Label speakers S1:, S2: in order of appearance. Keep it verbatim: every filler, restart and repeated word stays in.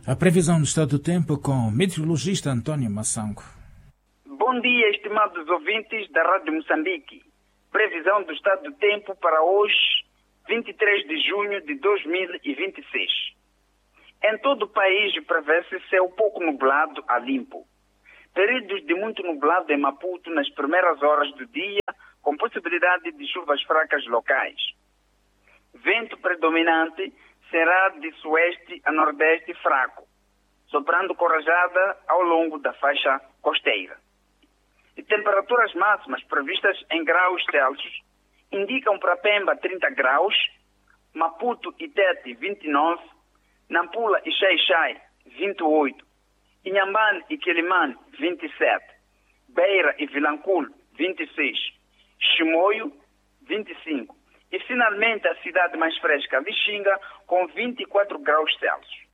S1: A previsão do estado do tempo com o meteorologista Antônio Massango.
S2: Bom dia, estimados ouvintes da Rádio Moçambique. Previsão do estado do tempo para hoje, vinte e três de junho de dois mil e vinte e seis. Em todo o país prevê-se céu pouco nublado a limpo. Períodos de muito nublado em Maputo nas primeiras horas do dia, com possibilidade de chuvas fracas locais. Vento predominante será de sueste a nordeste fraco, soprando com rajada ao longo da faixa costeira. E temperaturas máximas previstas em graus Celsius indicam para Pemba trinta graus, Maputo e Tete vinte e nove, Nampula e Xai-Xai vinte e oito, Inhambane e Quelimane vinte e sete, Beira e Vilanculo vinte e seis, Chimoio vinte e cinco e finalmente a cidade mais fresca, Lixinga, com vinte e quatro graus Celsius.